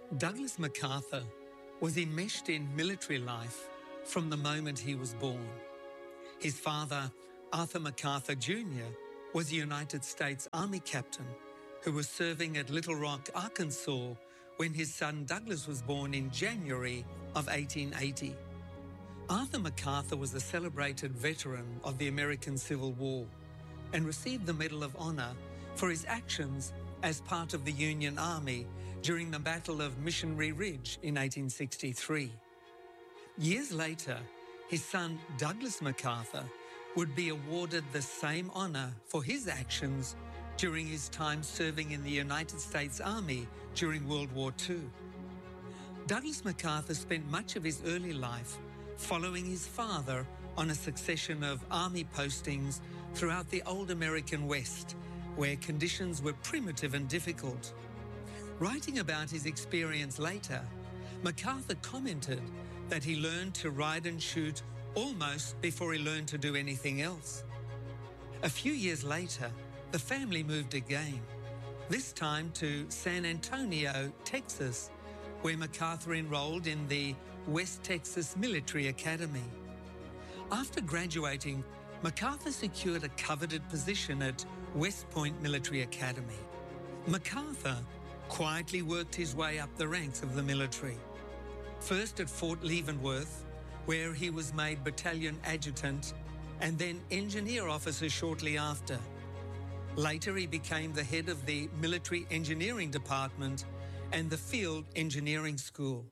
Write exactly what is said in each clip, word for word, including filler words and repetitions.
Douglas MacArthur was enmeshed in military life from the moment he was born. His father, Arthur MacArthur Junior, was a United States Army captain who was serving at Little Rock, Arkansas, when his son Douglas was born in January of eighteen eighty. Arthur MacArthur was a celebrated veteran of the American Civil War and received the Medal of Honor for his actions as part of the Union Army during the Battle of Missionary Ridge in eighteen sixty-three. Years later, his son Douglas MacArthur would be awarded the same honour for his actions during his time serving in the United States Army during World War Two. Douglas MacArthur spent much of his early life following his father on a succession of army postings throughout the old American West, where conditions were primitive and difficult. Writing about his experience later, MacArthur commented that he learned to ride and shoot almost before he learned to do anything else. A few years later, the family moved again, this time to San Antonio, Texas, where MacArthur enrolled in the West Texas Military Academy. After graduating, MacArthur secured a coveted position at West Point Military Academy. MacArthur quietly worked his way up the ranks of the military. First at Fort Leavenworth, where he was made battalion adjutant and then engineer officer shortly after. Later, he became the head of the Military Engineering Department and the Field Engineering School.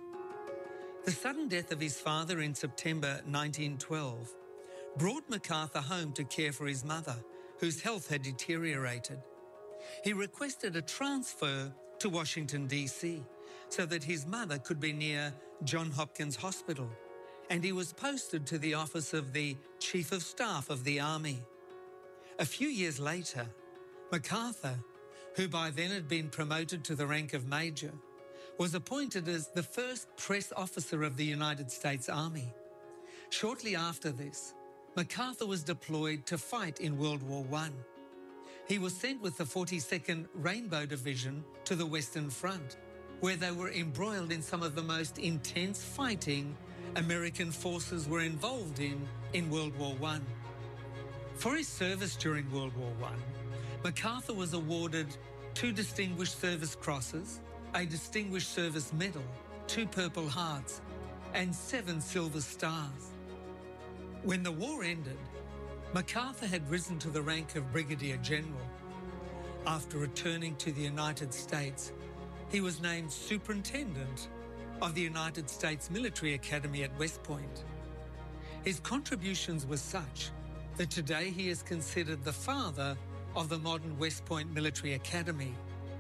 The sudden death of his father in September nineteen twelve brought MacArthur home to care for his mother, whose health had deteriorated. He requested a transfer to Washington, D C, so that his mother could be near Johns Hopkins Hospital, and he was posted to the office of the Chief of Staff of the Army. A few years later, MacArthur, who by then had been promoted to the rank of Major, was appointed as the first press officer of the United States Army. Shortly after this, MacArthur was deployed to fight in World War One. He was sent with the forty-second Rainbow Division to the Western Front, where they were embroiled in some of the most intense fighting American forces were involved in in World War One. For his service during World War One, MacArthur was awarded two Distinguished Service Crosses, a Distinguished Service Medal, two Purple Hearts, and seven Silver Stars. When the war ended, MacArthur had risen to the rank of Brigadier General. After returning to the United States, he was named Superintendent of the United States Military Academy at West Point. His contributions were such that today he is considered the father of the modern West Point Military Academy.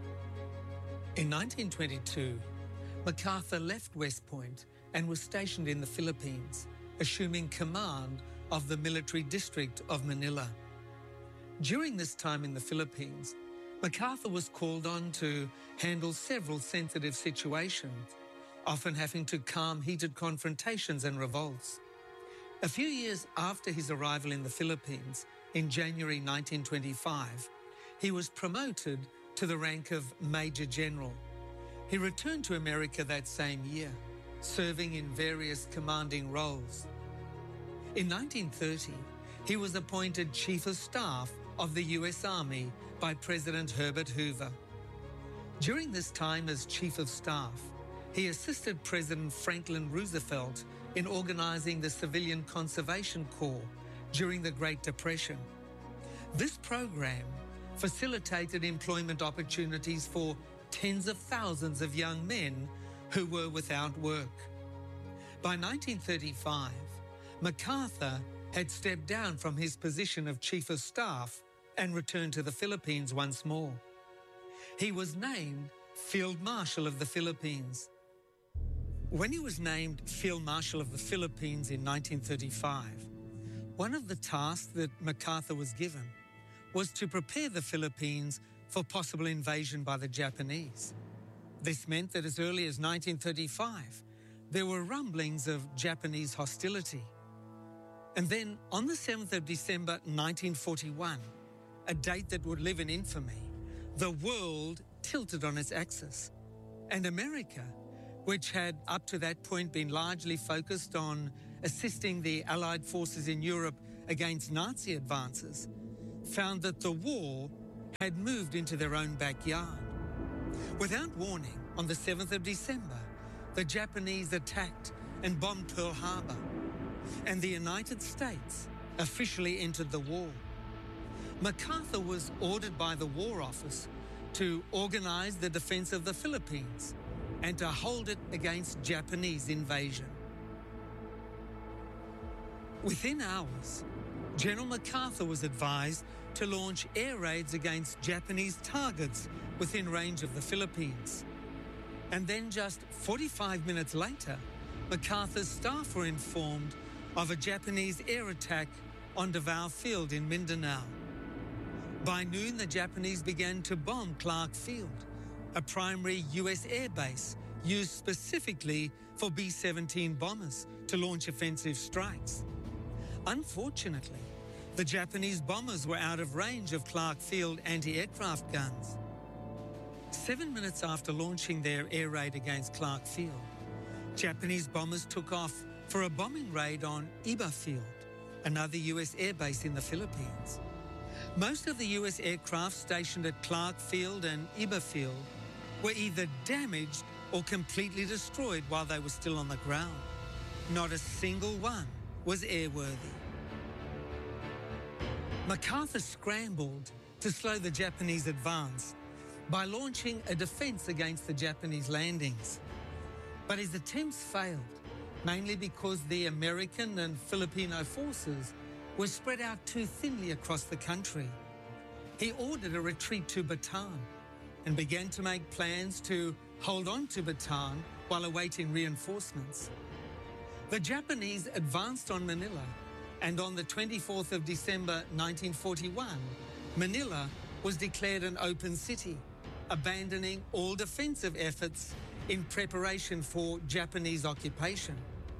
In nineteen twenty-two, MacArthur left West Point and was stationed in the Philippines, assuming command of the military district of Manila. During this time in the Philippines, MacArthur was called on to handle several sensitive situations, often having to calm heated confrontations and revolts. A few years after his arrival in the Philippines, in January nineteen twenty-five, he was promoted to the rank of Major General. He returned to America that same year, serving in various commanding roles. In nineteen thirty, he was appointed Chief of Staff of the U S Army by President Herbert Hoover. During this time as Chief of Staff, he assisted President Franklin Roosevelt in organizing the Civilian Conservation Corps during the Great Depression. This program facilitated employment opportunities for tens of thousands of young men who were without work. By nineteen thirty-five, MacArthur had stepped down from his position of Chief of Staff and returned to the Philippines once more. He was named Field Marshal of the Philippines. When he was named Field Marshal of the Philippines in nineteen thirty-five, one of the tasks that MacArthur was given was to prepare the Philippines for possible invasion by the Japanese. This meant that as early as nineteen thirty-five, there were rumblings of Japanese hostility. And then on the seventh of December nineteen forty-one, a date that would live in infamy, the world tilted on its axis And America, which had up to that point been largely focused on assisting the Allied forces in Europe against Nazi advances, found that the war had moved into their own backyard. Without warning, on the seventh of December, the Japanese attacked and bombed Pearl Harbor, and the United States officially entered the war. MacArthur was ordered by the War Office to organize the defense of the Philippines and to hold it against Japanese invasion. Within hours, General MacArthur was advised to launch air raids against Japanese targets within range of the Philippines. And then just forty-five minutes later, MacArthur's staff were informed of a Japanese air attack on Davao Field in Mindanao. By noon, the Japanese began to bomb Clark Field, a primary U S air base used specifically for B seventeen bombers to launch offensive strikes. Unfortunately, the Japanese bombers were out of range of Clark Field anti-aircraft guns. Seven minutes after launching their air raid against Clark Field, Japanese bombers took off for a bombing raid on Iba Field, another U S air base in the Philippines. Most of the U S aircraft stationed at Clark Field and Iba Field were either damaged or completely destroyed while they were still on the ground. Not a single one was airworthy. MacArthur scrambled to slow the Japanese advance by launching a defense against the Japanese landings. But his attempts failed, mainly because the American and Filipino forces were spread out too thinly across the country. He ordered a retreat to Bataan and began to make plans to hold on to Bataan while awaiting reinforcements. The Japanese advanced on Manila, and on the twenty-fourth of December nineteen forty-one, Manila was declared an open city, abandoning all defensive efforts in preparation for Japanese occupation.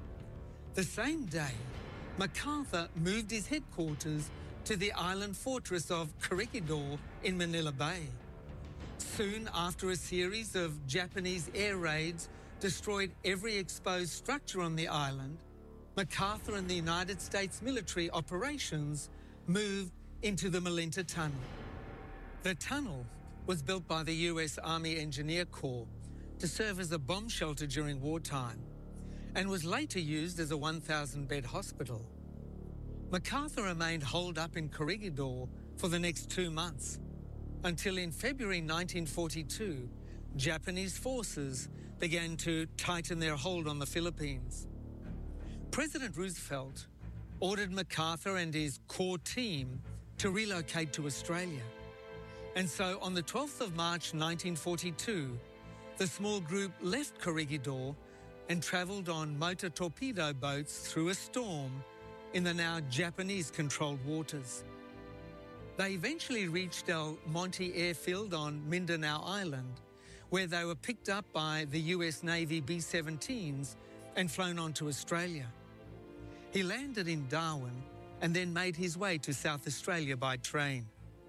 The same day, MacArthur moved his headquarters to the island fortress of Corregidor in Manila Bay. Soon after, a series of Japanese air raids destroyed every exposed structure on the island, MacArthur and the United States military operations moved into the Malinta Tunnel. The tunnel was built by the U S Army Engineer Corps to serve as a bomb shelter during wartime and was later used as a one thousand bed hospital. MacArthur remained holed up in Corregidor for the next two months until in February nineteen forty-two, Japanese forces began to tighten their hold on the Philippines. President Roosevelt ordered MacArthur and his core team to relocate to Australia. And so on the twelfth of March nineteen forty-two, the small group left Corregidor and travelled on motor torpedo boats through a storm in the now Japanese-controlled waters. They eventually reached El Monte Airfield on Mindanao Island, where they were picked up by the U S Navy B seventeens and flown on to Australia. He landed in Darwin and then made his way to South Australia by train.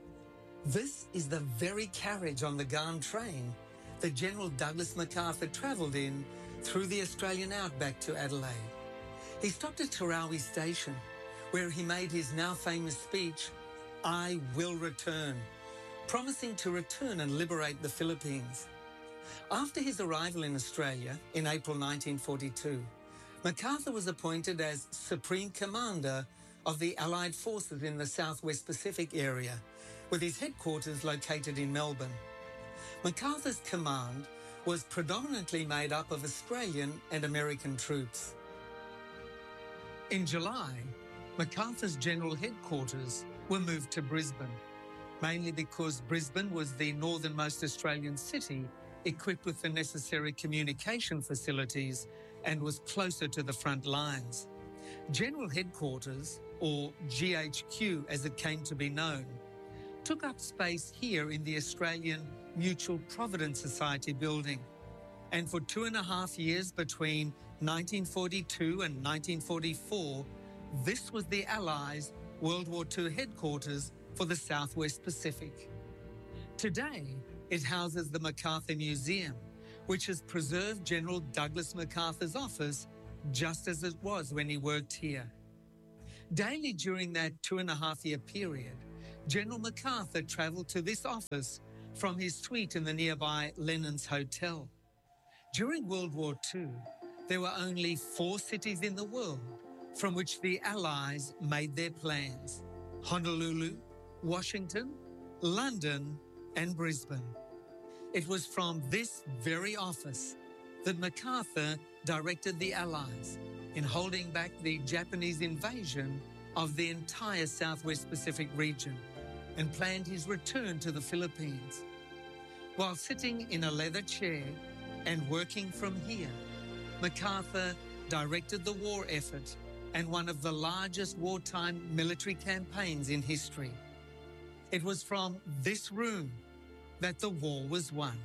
This is the very carriage on the Ghan train that General Douglas MacArthur travelled in through the Australian outback to Adelaide. He stopped at Tarawi Station, where he made his now famous speech, "I will return," promising to return and liberate the Philippines. After his arrival in Australia in April nineteen forty-two, MacArthur was appointed as Supreme Commander of the Allied forces in the Southwest Pacific area, with his headquarters located in Melbourne. MacArthur's command was predominantly made up of Australian and American troops. In July, MacArthur's general headquarters were moved to Brisbane, mainly because Brisbane was the northernmost Australian city equipped with the necessary communication facilities and was closer to the front lines. General Headquarters, or G H Q as it came to be known, took up space here in the Australian Mutual Provident Society building. And for two and a half years between nineteen forty-two and nineteen forty-four, this was the Allies' World War Two headquarters for the Southwest Pacific. Today, it houses the MacArthur Museum, which has preserved General Douglas MacArthur's office just as it was when he worked here. Daily during that two and a half year period, General MacArthur travelled to this office from his suite in the nearby Lennon's Hotel. During World War Two, there were only four cities in the world from which the Allies made their plans: Honolulu, Washington, London, and Brisbane. It was from this very office that MacArthur directed the Allies in holding back the Japanese invasion of the entire Southwest Pacific region and planned his return to the Philippines. While sitting in a leather chair and working from here, MacArthur directed the war effort and one of the largest wartime military campaigns in history. It was from this room that the war was won.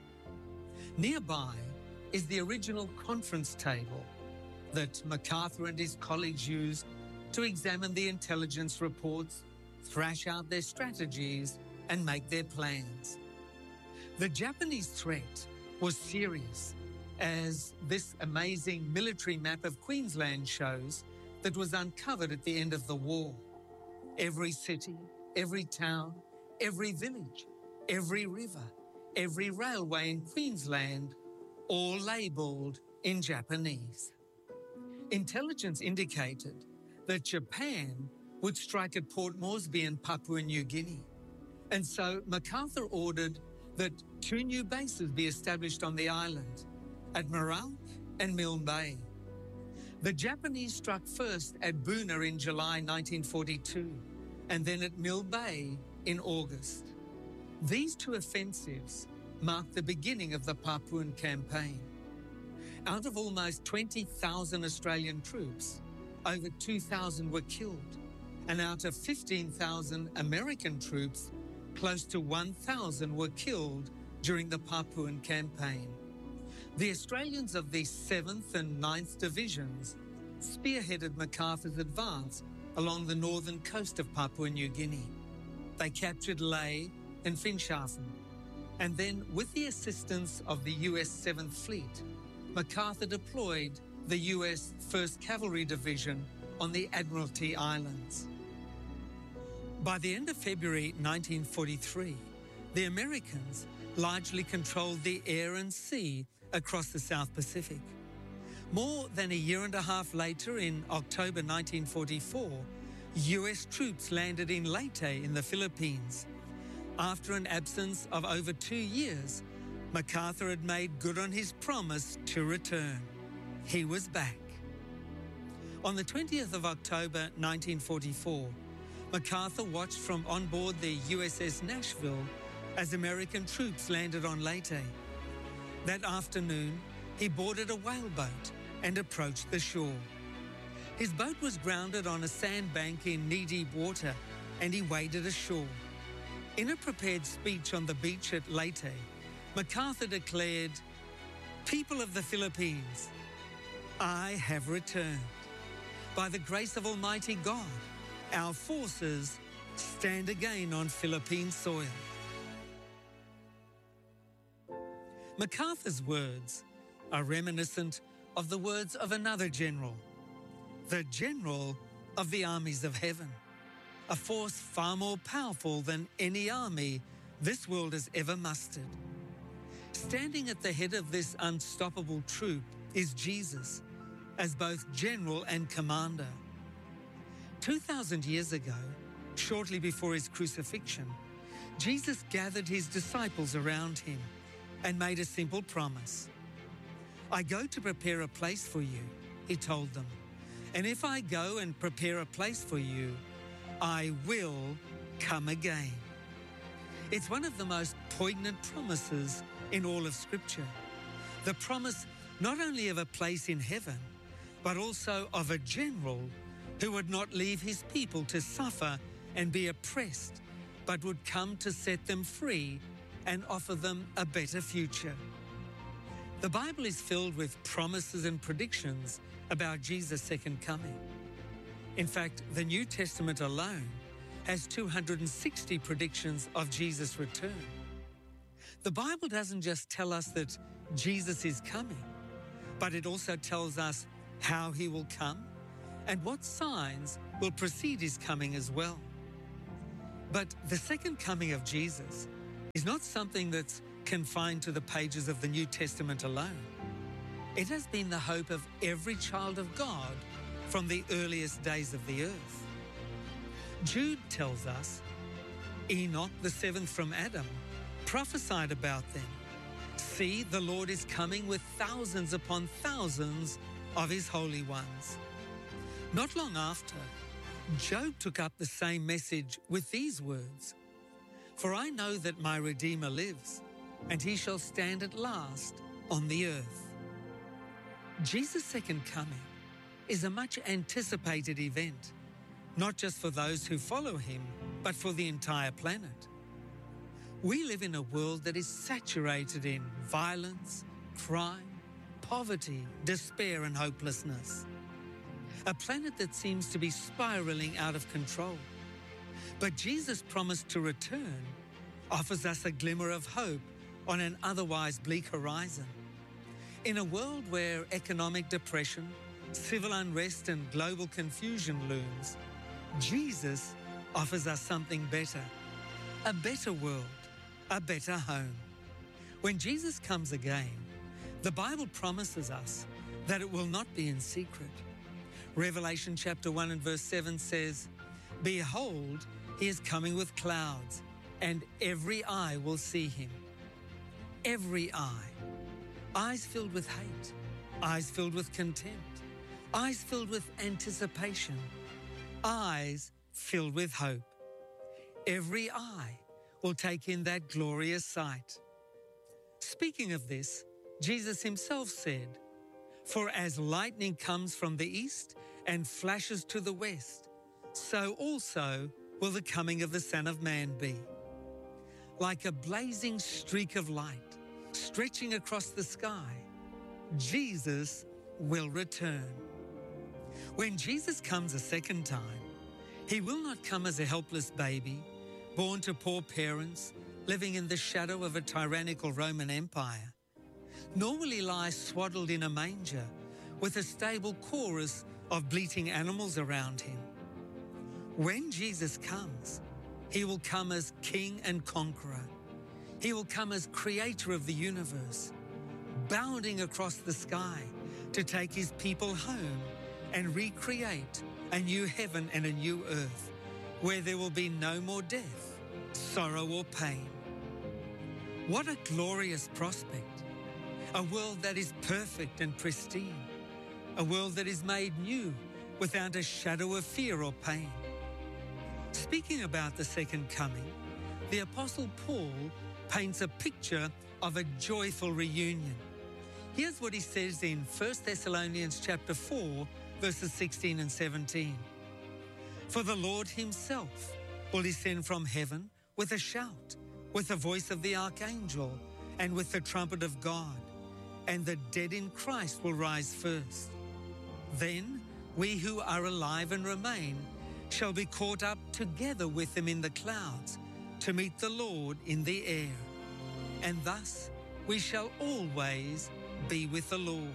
Nearby is the original conference table that MacArthur and his colleagues used to examine the intelligence reports, thrash out their strategies, and make their plans. The Japanese threat was serious, as this amazing military map of Queensland shows that was uncovered at the end of the war. Every city, every town, every village, every river, every railway in Queensland, all labelled in Japanese. Intelligence indicated that Japan would strike at Port Moresby in Papua New Guinea, and so MacArthur ordered that two new bases be established on the island, at Mooraung and Milne Bay. The Japanese struck first at Buna in July nineteen forty-two, and then at Milne Bay in August. These two offensives marked the beginning of the Papuan campaign. Out of almost twenty thousand Australian troops, over two thousand were killed, and out of fifteen thousand American troops, close to one thousand were killed during the Papuan campaign. The Australians of the seventh and ninth Divisions spearheaded MacArthur's advance along the northern coast of Papua New Guinea. They captured Lae and Finschhafen, and then, with the assistance of the U S seventh Fleet, MacArthur deployed the U S first Cavalry Division on the Admiralty Islands. By the end of February nineteen forty-three, the Americans largely controlled the air and sea across the South Pacific. More than a year and a half later, in October nineteen forty-four, U S troops landed in Leyte in the Philippines. After an absence of over two years, MacArthur had made good on his promise to return. He was back. On the twentieth of October nineteen forty-four, MacArthur watched from on board the U S S Nashville as American troops landed on Leyte. That afternoon, he boarded a whaleboat and approached the shore. His boat was grounded on a sandbank in knee-deep water, and he waded ashore. In a prepared speech on the beach at Leyte, MacArthur declared, "People of the Philippines, I have returned. By the grace of Almighty God, our forces stand again on Philippine soil." MacArthur's words are reminiscent of the words of another general, the general of the armies of heaven, a force far more powerful than any army this world has ever mustered. Standing at the head of this unstoppable troop is Jesus, as both general and commander. Two thousand years ago, shortly before his crucifixion, Jesus gathered his disciples around him and made a simple promise. "I go to prepare a place for you," he told them. "And if I go and prepare a place for you, I will come again." It's one of the most poignant promises in all of Scripture. The promise not only of a place in heaven, but also of a general who would not leave his people to suffer and be oppressed, but would come to set them free and offer them a better future. The Bible is filled with promises and predictions about Jesus' second coming. In fact, the New Testament alone has two hundred sixty predictions of Jesus' return. The Bible doesn't just tell us that Jesus is coming, but it also tells us how he will come and what signs will precede his coming as well. But the second coming of Jesus is not something that's confined to the pages of the New Testament alone. It has been the hope of every child of God from the earliest days of the earth. Jude tells us, Enoch, the seventh from Adam, prophesied about them. See, the Lord is coming with thousands upon thousands of his holy ones. Not long after, Job took up the same message with these words, For I know that my Redeemer lives, and he shall stand at last on the earth. Jesus' second coming is a much anticipated event, not just for those who follow him, but for the entire planet. We live in a world that is saturated in violence, crime, poverty, despair, and hopelessness. A planet that seems to be spiraling out of control. But Jesus' promise to return offers us a glimmer of hope on an otherwise bleak horizon. In a world where economic depression, civil unrest, and global confusion looms, Jesus offers us something better, a better world, a better home. When Jesus comes again, the Bible promises us that it will not be in secret. Revelation chapter one and verse seven says, Behold, he is coming with clouds, and every eye will see him. Every eye. Eyes filled with hate, eyes filled with contempt, eyes filled with anticipation, eyes filled with hope. Every eye will take in that glorious sight. Speaking of this, Jesus himself said, For as lightning comes from the east and flashes to the west, so also will the coming of the Son of Man be. Like a blazing streak of light stretching across the sky, Jesus will return. When Jesus comes a second time, he will not come as a helpless baby, born to poor parents, living in the shadow of a tyrannical Roman Empire. Nor will he lie swaddled in a manger with a stable chorus of bleating animals around him. When Jesus comes, he will come as King and Conqueror. He will come as Creator of the universe, bounding across the sky to take his people home and recreate a new heaven and a new earth, where there will be no more death, sorrow, or pain. What a glorious prospect! A world that is perfect and pristine, a world that is made new without a shadow of fear or pain. Speaking about the second coming, the Apostle Paul paints a picture of a joyful reunion. Here's what he says in First Thessalonians chapter four, verses sixteen and seventeen. For the Lord himself will descend from heaven with a shout, with the voice of the archangel, and with the trumpet of God, and the dead in Christ will rise first. Then we who are alive and remain shall be caught up together with them in the clouds to meet the Lord in the air. And thus we shall always be with the Lord.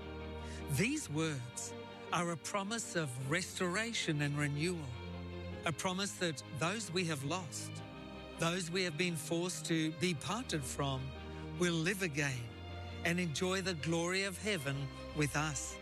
These words are a promise of restoration and renewal, a promise that those we have lost, those we have been forced to be parted from, will live again and enjoy the glory of heaven with us.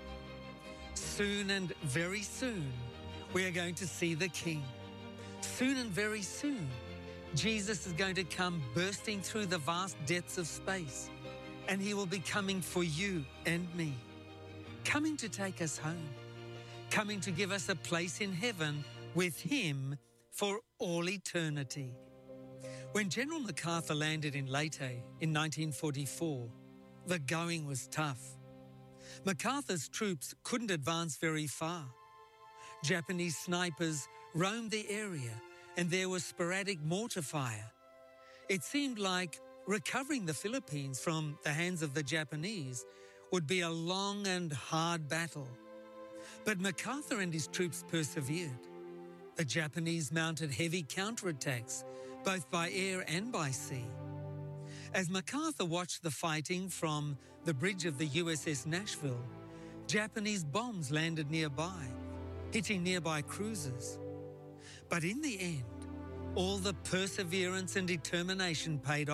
Soon and very soon, we are going to see the King. Soon and very soon, Jesus is going to come bursting through the vast depths of space, and he will be coming for you and me, coming to take us home, coming to give us a place in heaven with him for all eternity. When General MacArthur landed in Leyte in nineteen forty-four, the going was tough. MacArthur's troops couldn't advance very far. Japanese snipers roamed the area, and there was sporadic mortar fire. It seemed like recovering the Philippines from the hands of the Japanese would be a long and hard battle. But MacArthur and his troops persevered. The Japanese mounted heavy counterattacks, both by air and by sea. As MacArthur watched the fighting from the bridge of the U S S Nashville, Japanese bombs landed nearby, hitting nearby cruisers. But in the end, all the perseverance and determination paid off.